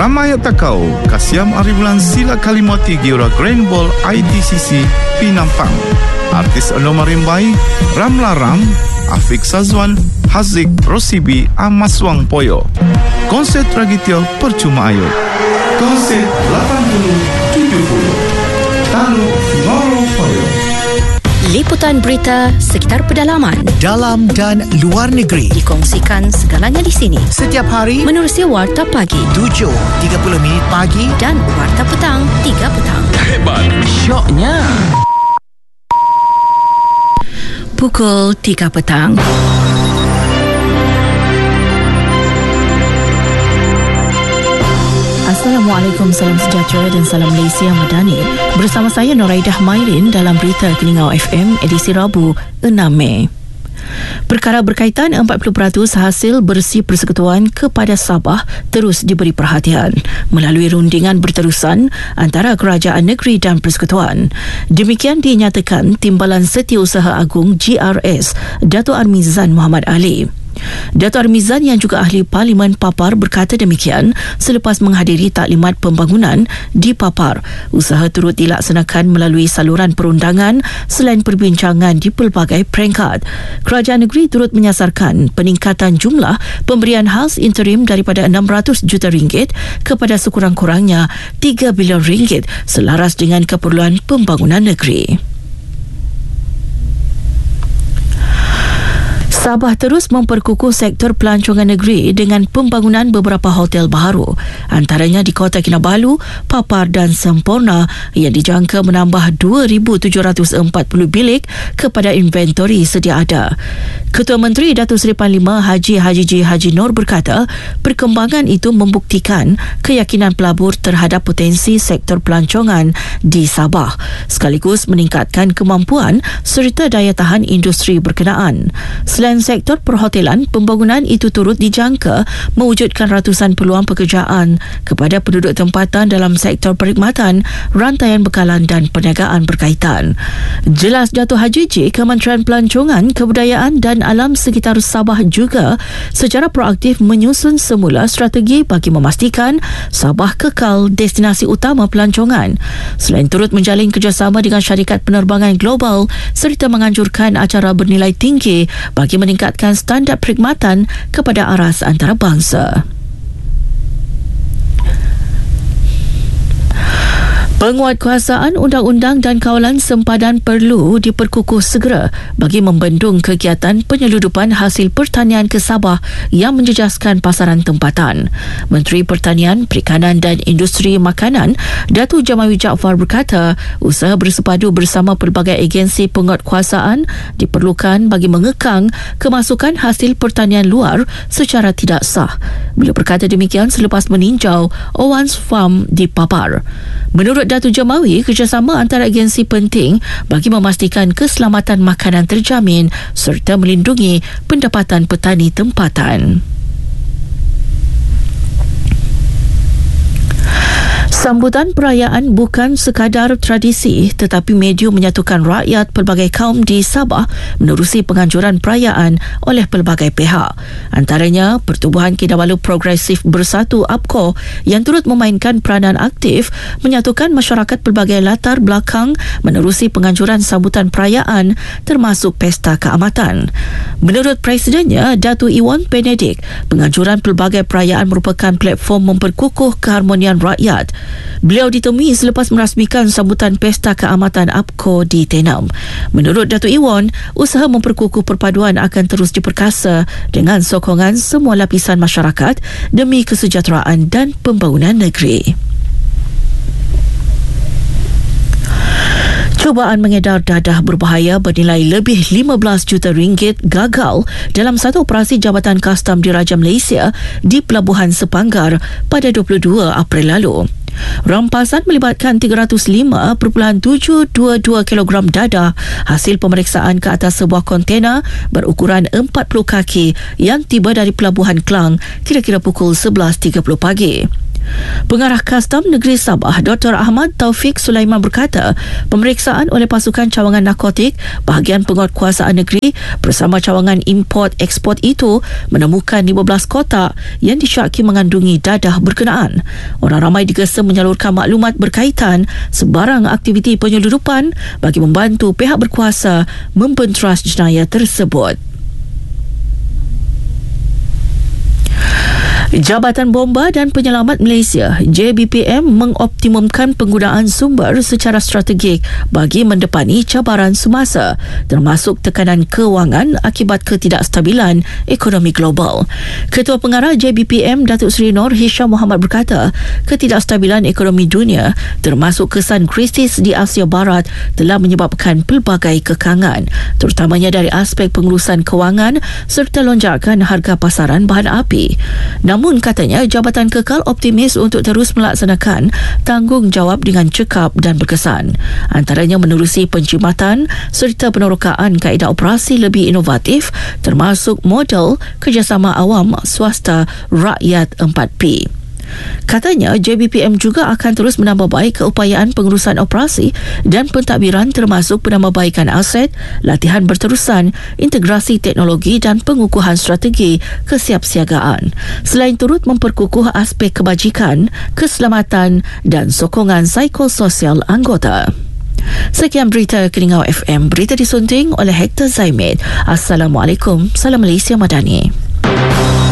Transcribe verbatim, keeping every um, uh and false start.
Ramai takau Kasiam Ari Bulan Sila Kalimati Giura Grand Ball I T C C Pinampang. Artis Ando Marimbai, Ramla Ram, Afik Sazwan, Hazik Rosibi Amaswang Poyo. Konsert Ragitio Percuma Ayo. Konsert lapan puluh tujuh puluh. Talu Ngoro Poyo. Liputan berita sekitar pedalaman, dalam dan luar negeri dikongsikan segalanya di sini. Setiap hari menerusi Warta Pagi tujuh tiga puluh minit pagi dan Warta Petang tiga petang. Hebat, syoknya. Pukul tiga petang. Assalamualaikum, salam sejahtera dan salam Malaysia Madani. Bersama saya Noraidah Mairin dalam berita Keningau F M edisi Rabu enam Mei. Perkara berkaitan empat puluh peratus hasil bersih persekutuan kepada Sabah terus diberi perhatian melalui rundingan berterusan antara kerajaan negeri dan persekutuan. Demikian dinyatakan Timbalan Setiausaha Agung G R S Dato' Armizan Muhammad Ali. Dato' Armizan yang juga ahli Parlimen Papar berkata demikian selepas menghadiri taklimat pembangunan di Papar. Usaha turut dilaksanakan melalui saluran perundangan selain perbincangan di pelbagai peringkat. Kerajaan negeri turut menyasarkan peningkatan jumlah pemberian hals interim daripada enam ratus juta ringgit kepada sekurang-kurangnya tiga bilion ringgit selaras dengan keperluan pembangunan negeri. Sabah terus memperkukuh sektor pelancongan negeri dengan pembangunan beberapa hotel baharu, antaranya di Kota Kinabalu, Papar dan Semporna yang dijangka menambah dua ribu tujuh ratus empat puluh bilik kepada inventori sedia ada. Ketua Menteri Datuk Seri Panglima Haji Haji J. Haji Nur berkata, perkembangan itu membuktikan keyakinan pelabur terhadap potensi sektor pelancongan di Sabah, sekaligus meningkatkan kemampuan serta daya tahan industri berkenaan. Selain sektor perhotelan, pembangunan itu turut dijangka mewujudkan ratusan peluang pekerjaan kepada penduduk tempatan dalam sektor perkhidmatan, rantaian bekalan dan perniagaan berkaitan. Jelas Dato' Haji J, Kementerian Pelancongan, Kebudayaan dan Alam Sekitar Sabah juga secara proaktif menyusun semula strategi bagi memastikan Sabah kekal destinasi utama pelancongan. Selain turut menjalin kerjasama dengan syarikat penerbangan global serta menganjurkan acara bernilai tinggi bagi meningkatkan standard perkhidmatan kepada aras antarabangsa. Penguatkuasaan undang-undang dan kawalan sempadan perlu diperkukuh segera bagi membendung kegiatan penyeludupan hasil pertanian ke Sabah yang menjejaskan pasaran tempatan. Menteri Pertanian, Perikanan dan Industri Makanan, Datuk Jamawi Jaafar berkata, usaha bersepadu bersama pelbagai agensi penguatkuasaan diperlukan bagi mengekang kemasukan hasil pertanian luar secara tidak sah. Beliau berkata demikian selepas meninjau Owens Farm di Papar. Menurut Datuk Jamawi, kerjasama antara agensi penting bagi memastikan keselamatan makanan terjamin serta melindungi pendapatan petani tempatan. Sambutan perayaan bukan sekadar tradisi tetapi medium menyatukan rakyat pelbagai kaum di Sabah menerusi penganjuran perayaan oleh pelbagai pihak. Antaranya Pertubuhan Kinabalu Progresif Bersatu A P K O yang turut memainkan peranan aktif menyatukan masyarakat pelbagai latar belakang menerusi penganjuran sambutan perayaan termasuk pesta keamatan. Menurut Presidennya Datuk Iwan Benedict, penganjuran pelbagai perayaan merupakan platform memperkukuh keharmonian rakyat. Beliau ditemui selepas merasmikan sambutan Pesta Keamatan A P K O di Tenom. Menurut Datuk Iwan, usaha memperkukuh perpaduan akan terus diperkasa dengan sokongan semua lapisan masyarakat demi kesejahteraan dan pembangunan negeri. Cubaan mengedar dadah berbahaya bernilai lebih lima belas juta ringgit gagal dalam satu operasi Jabatan Kastam Diraja Malaysia di Pelabuhan Sepanggar pada dua puluh dua April lalu. Rampasan melibatkan tiga ratus lima perpuluhan tujuh dua dua kilogram dadah hasil pemeriksaan ke atas sebuah kontena berukuran empat puluh kaki yang tiba dari Pelabuhan Klang kira-kira pukul sebelas tiga puluh pagi. Pengarah Kastam Negeri Sabah Doktor Ahmad Taufik Sulaiman berkata, pemeriksaan oleh pasukan cawangan narkotik bahagian penguatkuasaan negeri bersama cawangan import-eksport itu menemukan lima belas kotak yang disyaki mengandungi dadah berkenaan. Orang ramai digesa menyalurkan maklumat berkaitan sebarang aktiviti penyeludupan bagi membantu pihak berkuasa membenteras jenayah tersebut. Jabatan Bomba dan Penyelamat Malaysia J B P M mengoptimumkan penggunaan sumber secara strategik bagi mendepani cabaran semasa, termasuk tekanan kewangan akibat ketidakstabilan ekonomi global. Ketua Pengarah J B P M Datuk Seri Nor Hisham Muhammad berkata, ketidakstabilan ekonomi dunia termasuk kesan krisis di Asia Barat telah menyebabkan pelbagai kekangan, terutamanya dari aspek pengurusan kewangan serta lonjakan harga pasaran bahan api. Namun katanya jabatan kekal optimis untuk terus melaksanakan tanggungjawab dengan cekap dan berkesan, antaranya menerusi penjimatan serta penerokaan kaedah operasi lebih inovatif termasuk model kerjasama awam swasta rakyat empat P. Katanya J B P M juga akan terus menambahbaik keupayaan pengurusan operasi dan pentadbiran termasuk penambahbaikan aset, latihan berterusan, integrasi teknologi dan pengukuhan strategi kesiapsiagaan. Selain turut memperkukuh aspek kebajikan, keselamatan dan sokongan psikososial anggota. Sekian berita Kelingau F M. Berita disunting oleh Hector Zaimid. Assalamualaikum. Salam Malaysia Madani.